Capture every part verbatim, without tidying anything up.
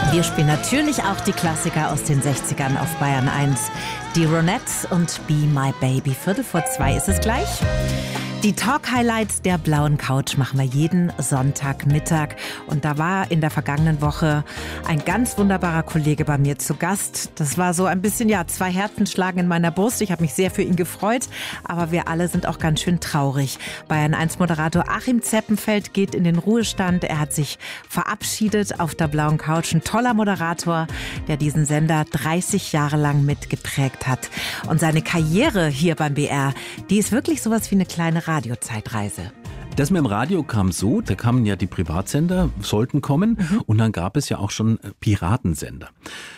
Wir spielen natürlich auch die Klassiker aus den sechzigern auf Bayern eins. Die Ronettes und Be My Baby. Viertel vor zwei ist es gleich. Die Talk-Highlights der blauen Couch machen wir jeden Sonntagmittag. Und da war in der vergangenen Woche ein ganz wunderbarer Kollege bei mir zu Gast. Das war so ein bisschen, ja, zwei Herzen schlagen in meiner Brust. Ich habe mich sehr für ihn gefreut, aber wir alle sind auch ganz schön traurig. Bayern eins Moderator Achim Zeppenfeld geht in den Ruhestand. Er hat sich verabschiedet auf der blauen Couch. Ein toller Moderator, der diesen Sender dreißig Jahre lang mitgeprägt hat. Und seine Karriere hier beim B R, die ist wirklich sowas wie eine kleine Radiozeitreise. Das mit dem Radio kam so, da kamen ja die Privatsender, sollten kommen, mhm. und dann gab es ja auch schon Piratensender.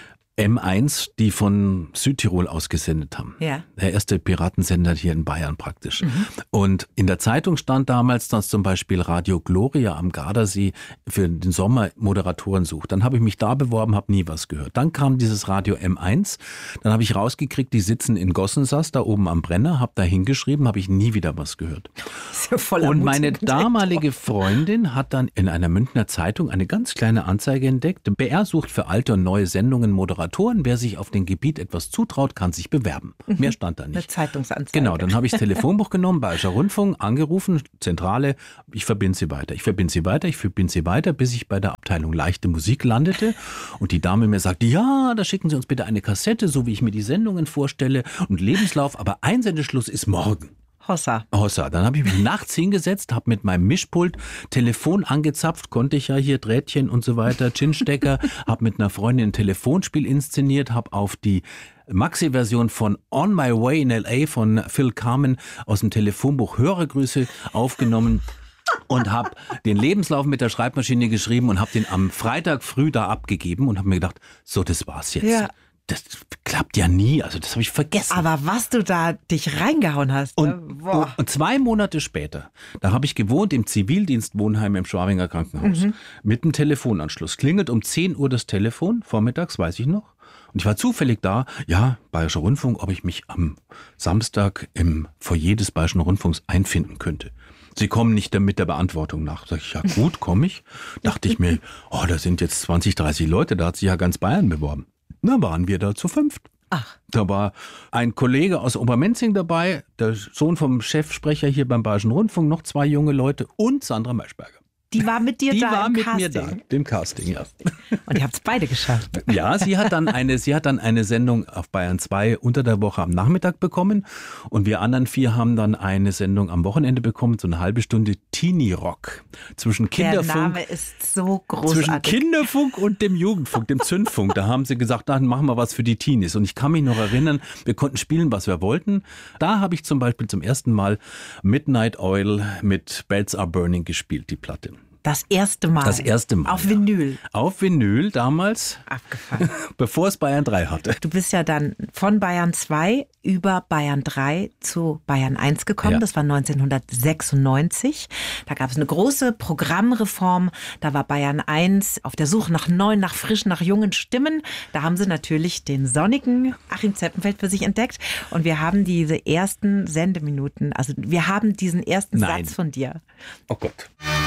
M eins, die von Südtirol aus gesendet haben. Ja. Der erste Piratensender hier in Bayern praktisch. Mhm. Und in der Zeitung stand damals, dass zum Beispiel Radio Gloria am Gardasee für den Sommer Moderatoren sucht. Dann habe ich mich da beworben, habe nie was gehört. Dann kam dieses Radio M eins. Dann habe ich rausgekriegt, die sitzen in Gossensass, da oben am Brenner, habe da hingeschrieben, habe ich nie wieder was gehört. Das ist ja voller Und meine damalige Freundin hat dann in einer Münchner Zeitung eine ganz kleine Anzeige entdeckt. B R sucht für alte und neue Sendungen Moderatoren. Wer sich auf dem Gebiet etwas zutraut, kann sich bewerben. Mhm. Mehr stand da nicht. Eine Zeitungsanzeige. Genau, dann habe ich das Telefonbuch genommen, Bayerischer Rundfunk, angerufen, Zentrale, ich verbinde Sie weiter. Ich verbinde Sie weiter, ich verbinde Sie weiter, bis ich bei der Abteilung leichte Musik landete und die Dame mir sagte, ja, da schicken Sie uns bitte eine Kassette, so wie ich mir die Sendungen vorstelle und Lebenslauf, aber Einsendeschluss ist morgen. Hossa. Hossa. Dann habe ich mich nachts hingesetzt, habe mit meinem Mischpult Telefon angezapft, konnte ich ja hier Drähtchen und so weiter, Chinstecker, habe mit einer Freundin ein Telefonspiel inszeniert, habe auf die Maxi-Version von On My Way in L A von Phil Carmen aus dem Telefonbuch Hörergrüße aufgenommen. Und habe den Lebenslauf mit der Schreibmaschine geschrieben und habe den am Freitag früh da abgegeben und habe mir gedacht, so, das war's jetzt. Ja. Das klappt ja nie, also das habe ich vergessen. Aber was du da dich reingehauen hast. Und, Boah. und zwei Monate später, da habe ich gewohnt im Zivildienstwohnheim im Schwabinger Krankenhaus, mhm. mit einem Telefonanschluss. Klingelt um zehn Uhr das Telefon, vormittags, weiß ich noch. Und ich war zufällig da, ja, Bayerischer Rundfunk, ob ich mich am Samstag im Foyer des Bayerischen Rundfunks einfinden könnte. Sie kommen nicht mit der Beantwortung nach. Sag ich, ja gut, komme ich. Dachte ich mir, oh, da sind jetzt zwanzig, dreißig Leute, da hat sich ja ganz Bayern beworben. Da waren wir da zu fünft. Ach. Da war ein Kollege aus Obermenzing dabei, der Sohn vom Chefsprecher hier beim Bayerischen Rundfunk, noch zwei junge Leute und Sandra Maischberger. Die war mit dir Die da war im mit Casting. mir da, dem Casting, ja. Und ihr habt es beide geschafft. Ja, sie hat dann eine, sie hat dann eine Sendung auf Bayern zwei unter der Woche am Nachmittag bekommen und wir anderen vier haben dann eine Sendung am Wochenende bekommen, so eine halbe Stunde Teenie Rock zwischen Kinderfunk. Der Name ist so großartig. Zwischen Kinderfunk und dem Jugendfunk, dem Zündfunk. Da haben sie gesagt, dann machen wir was für die Teenies. Und ich kann mich noch erinnern, wir konnten spielen, was wir wollten. Da habe ich zum Beispiel zum ersten Mal Midnight Oil mit Bells Are Burning gespielt, die Platte. Das erste Mal? Das erste Mal. Auf Vinyl? Ja. Auf Vinyl damals. Abgefahren. Bevor es Bayern drei hatte. Du bist ja dann von Bayern zwei über Bayern drei zu Bayern eins gekommen. Ja. Das war neunzehnhundertsechsundneunzig. Da gab es eine große Programmreform. Da war Bayern eins auf der Suche nach neuen, nach frischen, nach jungen Stimmen. Da haben sie natürlich den sonnigen Achim Zeppenfeld für sich entdeckt. Und wir haben diese ersten Sendeminuten, also wir haben diesen ersten Nein. Satz von dir. Oh Gott.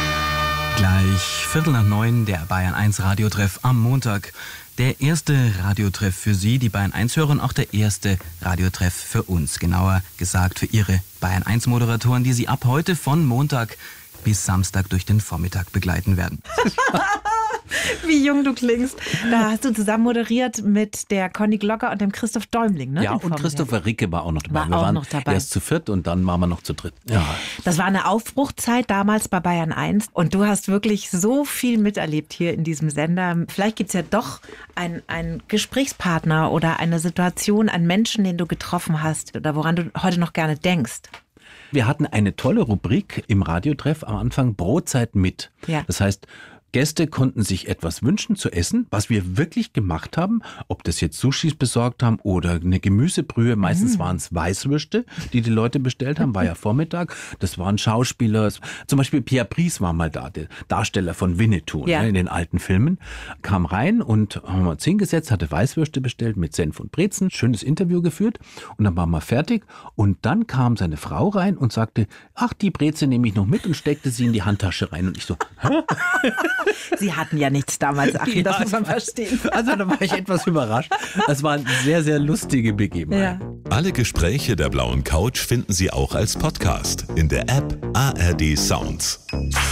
Gleich Viertel nach neun, der Bayern eins Radiotreff am Montag. Der erste Radiotreff für Sie, die Bayern eins hören, auch der erste Radiotreff für uns. Genauer gesagt für Ihre Bayern eins Moderatoren, die Sie ab heute von Montag bis Samstag durch den Vormittag begleiten werden. Wie jung du klingst. Da hast du zusammen moderiert mit der Conny Glocker und dem Christoph Däumling, ne? Ja, und Christopher Ricke war auch noch dabei. War wir auch waren noch dabei. erst zu viert und dann waren wir noch zu dritt. Ja. Das war eine Aufbruchzeit damals bei Bayern eins und du hast wirklich so viel miterlebt hier in diesem Sender. Vielleicht gibt es ja doch einen, einen Gesprächspartner oder eine Situation, einen Menschen, den du getroffen hast oder woran du heute noch gerne denkst. Wir hatten eine tolle Rubrik im Radiotreff am Anfang, Brotzeit mit. Ja. Das heißt, Gäste konnten sich etwas wünschen zu essen, was wir wirklich gemacht haben, ob das jetzt Sushis besorgt haben oder eine Gemüsebrühe. Meistens mm. waren es Weißwürste, die die Leute bestellt haben, war ja Vormittag. Das waren Schauspieler, zum Beispiel Pierre Brice war mal da, der Darsteller von Winnetou, ja. ne, in den alten Filmen. Kam rein und haben wir uns hingesetzt, hatte Weißwürste bestellt mit Senf und Brezen, schönes Interview geführt und dann waren wir fertig. Und dann kam seine Frau rein und sagte, ach, die Breze nehme ich noch mit und steckte sie in die Handtasche rein. Und ich so, hä? Sie hatten ja nichts damals, Achim, ja, das muss man verstehen. Also da war ich etwas überrascht. Es waren sehr, sehr lustige Begebenheiten. Ja. Alle Gespräche der Blauen Couch finden Sie auch als Podcast in der App A R D Sounds.